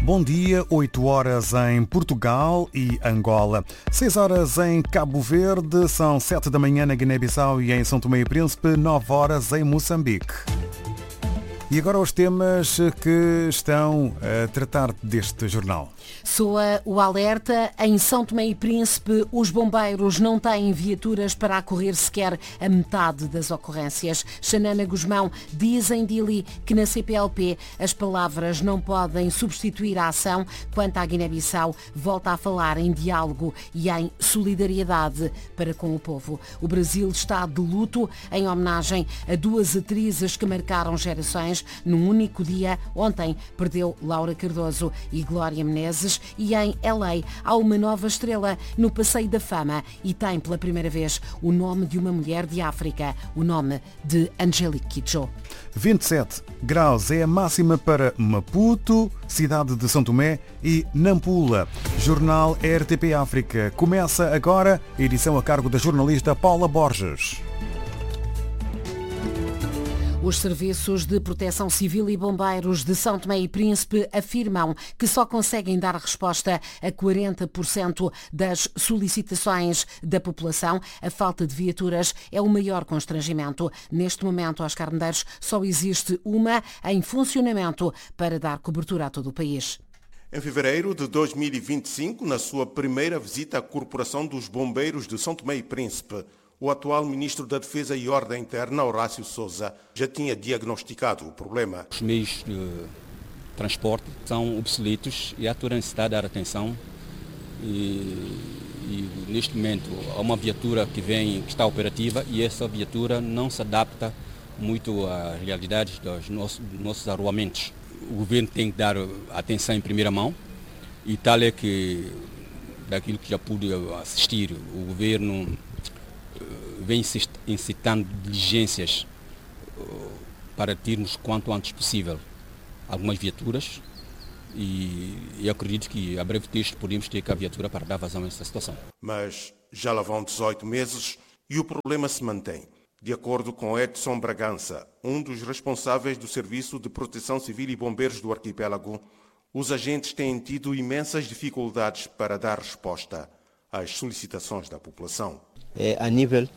Bom dia, 8 horas em Portugal e Angola, 6 horas em Cabo Verde, são 7 da manhã na Guiné-Bissau e em São Tomé e Príncipe, 9 horas em Moçambique. E agora os temas que estão a tratar deste jornal. Soa o alerta. Em São Tomé e Príncipe, os bombeiros não têm viaturas para acorrer sequer a metade das ocorrências. Xanana Gusmão diz em Dili que na CPLP as palavras não podem substituir a ação. Quanto à Guiné-Bissau, volta a falar em diálogo e em solidariedade para com o povo. O Brasil está de luto em homenagem a duas atrizes que marcaram gerações. Num único dia, ontem, perdeu Laura Cardoso e Glória Menezes, e em LA há uma nova estrela no Passeio da Fama e tem pela primeira vez o nome de uma mulher de África, o nome de Angelique Kidjo. 27 graus é a máxima para Maputo, cidade de São Tomé e Nampula. Jornal RTP África. Começa agora a edição a cargo da jornalista Paula Borges. Os serviços de proteção civil e bombeiros de São Tomé e Príncipe afirmam que só conseguem dar resposta a 40% das solicitações da população. A falta de viaturas é o maior constrangimento. Neste momento, Oscar Medeiros, só existe uma em funcionamento para dar cobertura a todo o país. Em fevereiro de 2025, na sua primeira visita à Corporação dos Bombeiros de São Tomé e Príncipe, o atual Ministro da Defesa e Ordem Interna, Horácio Sousa, já tinha diagnosticado o problema. Os meios de transporte são obsoletos e há toda a necessidade de dar atenção. E neste momento há uma viatura que está operativa e essa viatura não se adapta muito às realidades dos nossos arruamentos. O governo tem que dar atenção em primeira mão e tal é que, daquilo que já pude assistir, o governo vem incitando diligências para termos quanto antes possível algumas viaturas e acredito que a breve texto podemos ter que a viatura para dar vazão a essa situação. Mas já lá vão 18 meses e o problema se mantém. De acordo com Edson Bragança, um dos responsáveis do Serviço de Proteção Civil e Bombeiros do arquipélago, os agentes têm tido imensas dificuldades para dar resposta às solicitações da população. A nível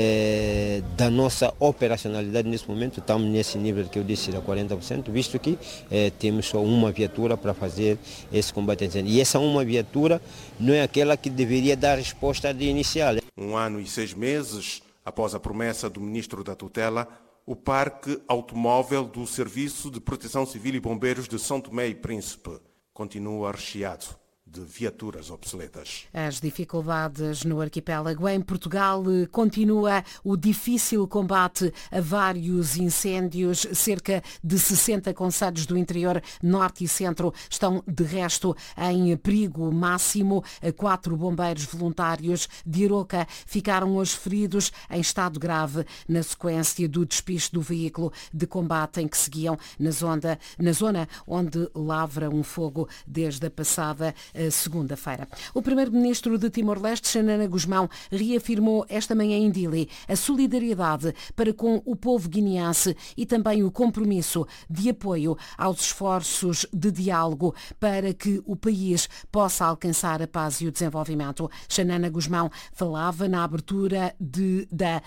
da nossa operacionalidade nesse momento, estamos nesse nível que eu disse de 40%, visto que temos só uma viatura para fazer esse combate a incêndio. E essa uma viatura não é aquela que deveria dar resposta de inicial. 1 ano e 6 meses após a promessa do Ministro da Tutela, o Parque Automóvel do Serviço de Proteção Civil e Bombeiros de São Tomé e Príncipe continua recheado de viaturas obsoletas. As dificuldades no arquipélago. Em Portugal continua o difícil combate a vários incêndios. Cerca de 60 concelhos do interior, norte e centro estão de resto em perigo máximo. 4 bombeiros voluntários de Aroca ficaram hoje feridos em estado grave na sequência do despiste do veículo de combate em que seguiam na zona onde lavra um fogo desde a passada segunda-feira. O primeiro-ministro de Timor-Leste, Xanana Gusmão, reafirmou esta manhã em Dili a solidariedade para com o povo guineense e também o compromisso de apoio aos esforços de diálogo para que o país possa alcançar a paz e o desenvolvimento. Xanana Gusmão falava na abertura da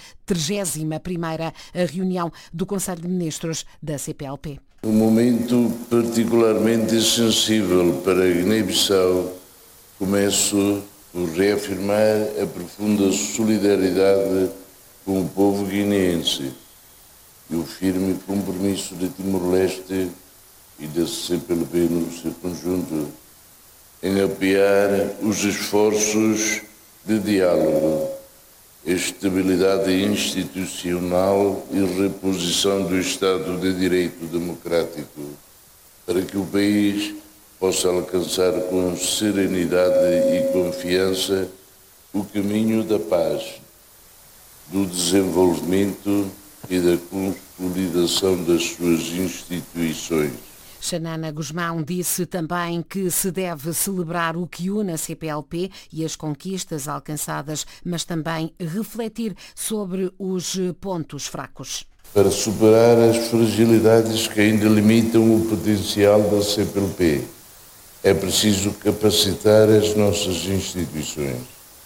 31ª reunião do Conselho de Ministros da CPLP. Um momento particularmente sensível para a Guiné-Bissau. Começo por reafirmar a profunda solidariedade com o povo guineense e o firme compromisso de Timor-Leste e da CPLP no seu conjunto em apoiar os esforços de diálogo, estabilidade institucional e reposição do Estado de Direito democrático, para que o país possa alcançar com serenidade e confiança o caminho da paz, do desenvolvimento e da consolidação das suas instituições. Xanana Gusmão disse também que se deve celebrar o que une a CPLP e as conquistas alcançadas, mas também refletir sobre os pontos fracos. Para superar as fragilidades que ainda limitam o potencial da CPLP é preciso capacitar as nossas instituições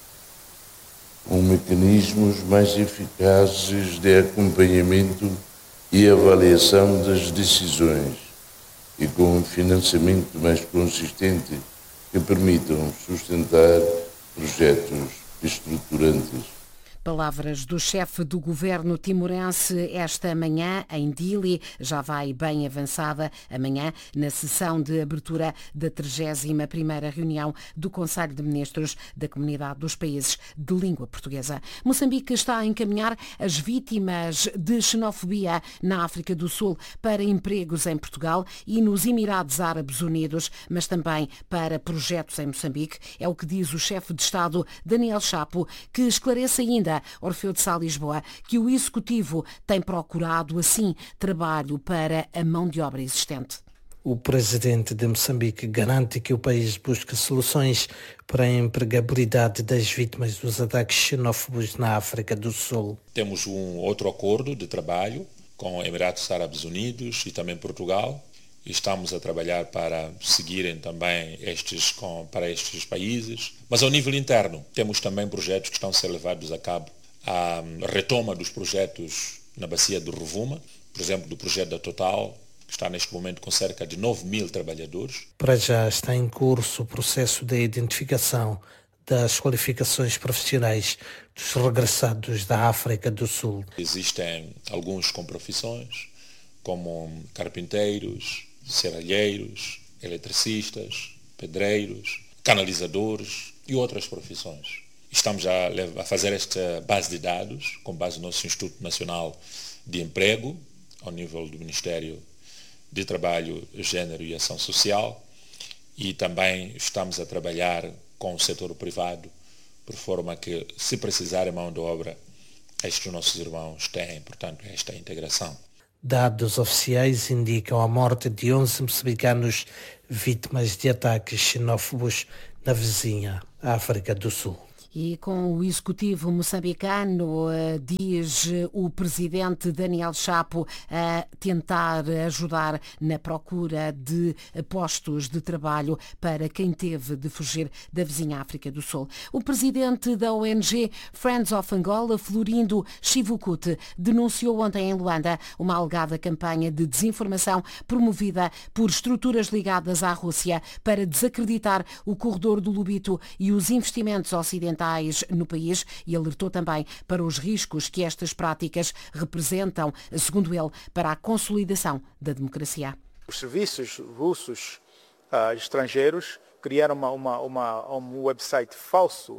com mecanismos mais eficazes de acompanhamento e avaliação das decisões e com um financiamento mais consistente que permitam sustentar projetos estruturantes. Palavras do chefe do governo timorense esta manhã em Dili, já vai bem avançada amanhã na sessão de abertura da 31ª reunião do Conselho de Ministros da Comunidade dos Países de Língua Portuguesa. Moçambique está a encaminhar as vítimas de xenofobia na África do Sul para empregos em Portugal e nos Emirados Árabes Unidos, mas também para projetos em Moçambique. É o que diz o chefe de Estado, Daniel Chapo, que esclarece ainda, Orfeu de Sá, Lisboa, que o Executivo tem procurado, assim, trabalho para a mão de obra existente. O presidente de Moçambique garante que o país busca soluções para a empregabilidade das vítimas dos ataques xenófobos na África do Sul. Temos um outro acordo de trabalho com Emirados Árabes Unidos e também Portugal. Estamos a trabalhar para seguirem também para estes países. Mas ao nível interno, temos também projetos que estão a ser levados a cabo. A retoma dos projetos na bacia do Rovuma, por exemplo, do projeto da Total, que está neste momento com cerca de 9.000 trabalhadores. Para já está em curso o processo de identificação das qualificações profissionais dos regressados da África do Sul. Existem alguns com profissões, como carpinteiros, serralheiros, eletricistas, pedreiros, canalizadores e outras profissões. Estamos a fazer esta base de dados com base no nosso Instituto Nacional de Emprego, ao nível do Ministério de Trabalho, Gênero e Ação Social, e também estamos a trabalhar com o setor privado, por forma que, se precisarem mão de obra, estes nossos irmãos têm, portanto, esta integração. Dados oficiais indicam a morte de 11 moçambicanos vítimas de ataques xenófobos na vizinha África do Sul. E com o executivo moçambicano, diz o presidente Daniel Chapo, a tentar ajudar na procura de postos de trabalho para quem teve de fugir da vizinha África do Sul. O presidente da ONG Friends of Angola, Florindo Chivukute, denunciou ontem em Luanda uma alegada campanha de desinformação promovida por estruturas ligadas à Rússia para desacreditar o corredor do Lobito e os investimentos ocidentais no país, e alertou também para os riscos que estas práticas representam, segundo ele, para a consolidação da democracia. Os serviços russos estrangeiros criaram um website falso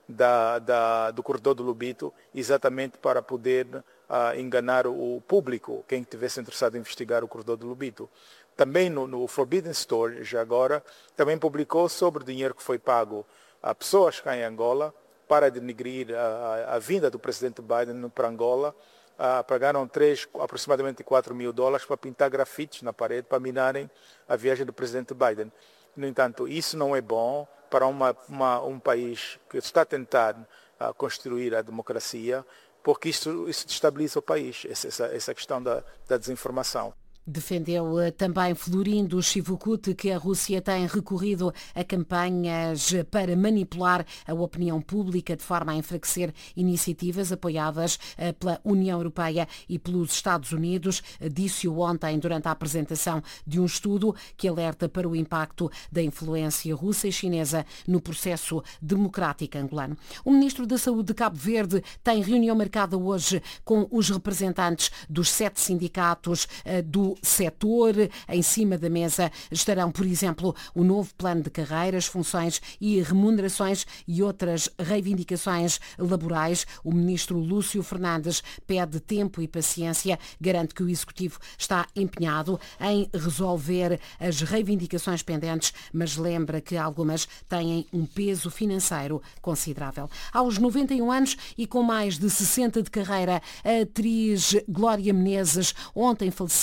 do corredor do Lobito, exatamente para poder enganar o público, quem estivesse interessado em investigar o corredor do Lobito. Também no Forbidden Store, já agora, também publicou sobre o dinheiro que foi pago a pessoas cá em Angola para denegrir a vinda do presidente Biden para Angola. Pagaram aproximadamente $4.000 para pintar grafites na parede para minarem a viagem do presidente Biden. No entanto, isso não é bom para um país que está a tentar construir a democracia, porque isso destabiliza o país, essa questão da desinformação. Defendeu também Florindo Chivukute que a Rússia tem recorrido a campanhas para manipular a opinião pública de forma a enfraquecer iniciativas apoiadas pela União Europeia e pelos Estados Unidos. Disse-o ontem durante a apresentação de um estudo que alerta para o impacto da influência russa e chinesa no processo democrático angolano. O Ministro da Saúde de Cabo Verde tem reunião marcada hoje com os representantes dos 7 sindicatos do setor. Em cima da mesa estarão, por exemplo, o novo plano de carreiras, funções e remunerações e outras reivindicações laborais. O ministro Lúcio Fernandes pede tempo e paciência, garante que o Executivo está empenhado em resolver as reivindicações pendentes, mas lembra que algumas têm um peso financeiro considerável. Aos 91 anos e com mais de 60 de carreira, a atriz Glória Menezes, ontem falecida,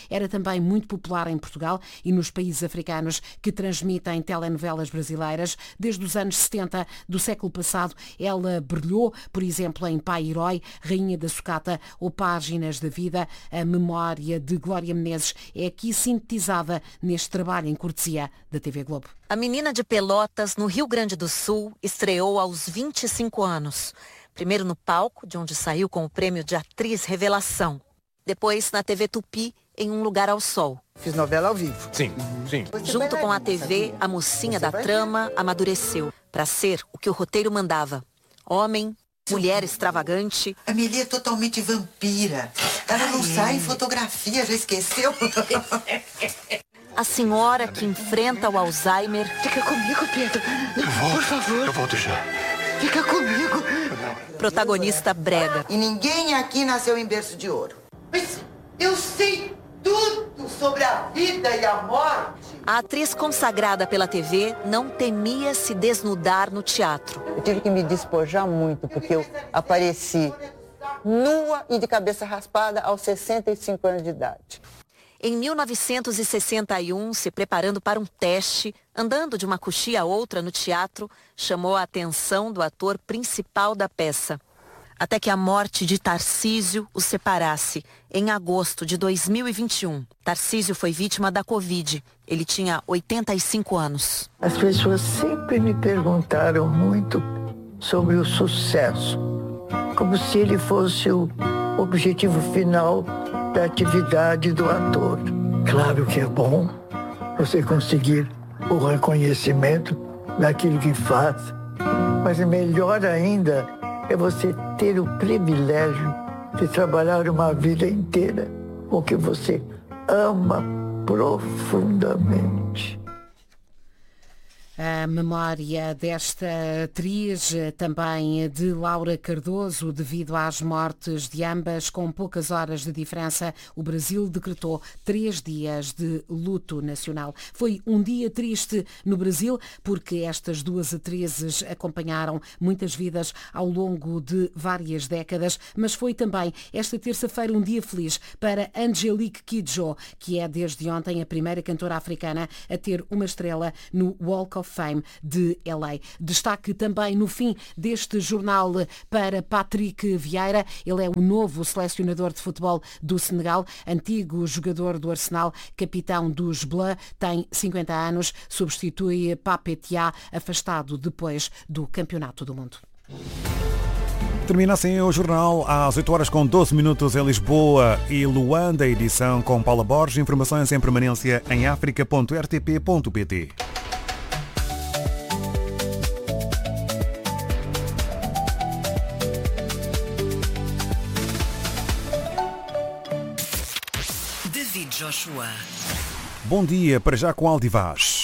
era também muito popular em Portugal e nos países africanos que transmitem telenovelas brasileiras. Desde os anos 70 do século passado, ela brilhou, por exemplo, em Pai Herói, Rainha da Sucata ou Páginas da Vida. A memória de Glória Menezes é aqui sintetizada neste trabalho em cortesia da TV Globo. A menina de Pelotas, no Rio Grande do Sul, estreou aos 25 anos. Primeiro no palco, de onde saiu com o prêmio de atriz revelação. Depois na TV Tupi, em Um Lugar ao Sol. Fiz novela ao vivo. Sim. Junto com a TV, a mocinha da trama amadureceu para ser o que o roteiro mandava. Homem, mulher extravagante. A Meli é totalmente vampira. Ela não sai em fotografia, já esqueceu? A senhora que enfrenta o Alzheimer. Fica comigo, Pedro. Por favor. Eu volto já. Fica comigo. Protagonista brega. E ninguém aqui nasceu em berço de ouro. Mas eu sei tudo sobre a vida e a morte. A atriz consagrada pela TV não temia se desnudar no teatro. Eu tive que me despojar muito, porque eu apareci nua e de cabeça raspada aos 65 anos de idade. Em 1961, se preparando para um teste, andando de uma coxia a outra no teatro, chamou a atenção do ator principal da peça. Até que a morte de Tarcísio o separasse, em agosto de 2021. Tarcísio foi vítima da Covid. Ele tinha 85 anos. As pessoas sempre me perguntaram muito sobre o sucesso, como se ele fosse o objetivo final da atividade do ator. Claro que é bom você conseguir o reconhecimento daquilo que faz, mas melhor ainda é você ter o privilégio de trabalhar uma vida inteira com o que você ama profundamente. A memória desta atriz, também de Laura Cardoso, devido às mortes de ambas, com poucas horas de diferença, o Brasil decretou 3 dias de luto nacional. Foi um dia triste no Brasil, porque estas duas atrizes acompanharam muitas vidas ao longo de várias décadas, mas foi também esta terça-feira um dia feliz para Angelique Kidjo, que é desde ontem a primeira cantora africana a ter uma estrela no Walk of Fame de LA. Destaque também no fim deste jornal para Patrick Vieira. Ele é o novo selecionador de futebol do Senegal, antigo jogador do Arsenal, capitão dos Bleus, tem 50 anos, substitui Pape Thiaw, afastado depois do Campeonato do Mundo. Termina assim o jornal às 8h12 em Lisboa e Luanda, edição com Paula Borges. Informações em permanência em africa.rtp.pt. David Joshua. Bom dia, para já com Aldivaz.